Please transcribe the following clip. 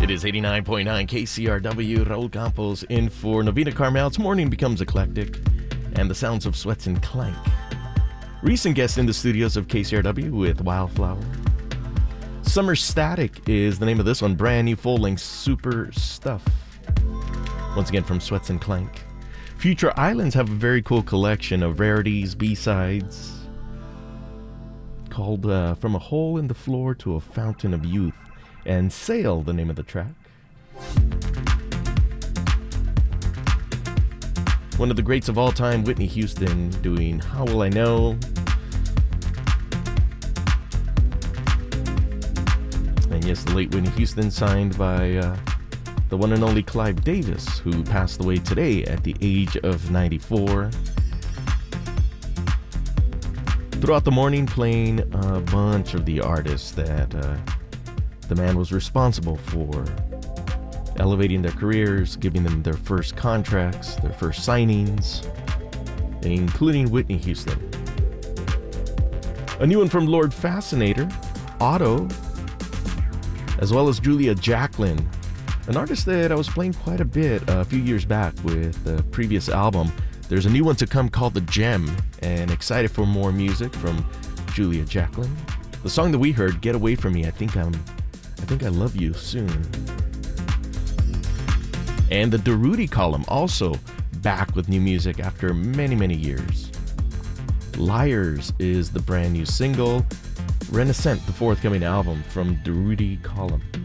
It is 89.9 KCRW. Raul Campos in for Novena Carmel. It's morning becomes eclectic, and the sounds of Sweats and Clank. Recent guest in the studios of KCRW with Wildflower. Summer Static is the name of this one. Brand new full-length Super Stuff. Once again from Sweats and Clank. Future Islands have a very cool collection of rarities, B-sides, called From a Hole in the Floor to a Fountain of Youth. And Sail, the name of the track. One of the greats of all time, Whitney Houston, doing How Will I Know? And yes, the late Whitney Houston, signed by the one and only Clive Davis, who passed away today at the age of 94. Throughout the morning, playing a bunch of the artists that the man was responsible for elevating their careers, giving them their first contracts, their first signings, including Whitney Houston. A new one from Lord Fascinator, Otto, as well as Julia Jacklin, an artist that I was playing quite a bit a few years back with the previous album. There's a new one to come called The Gem, and excited for more music from Julia Jacklin. The song that we heard, Get Away From Me, I think I Love You Soon. And the Darude Column, also back with new music after many, many years. Liars is the brand new single. Renaissance, the forthcoming album from Darude Column.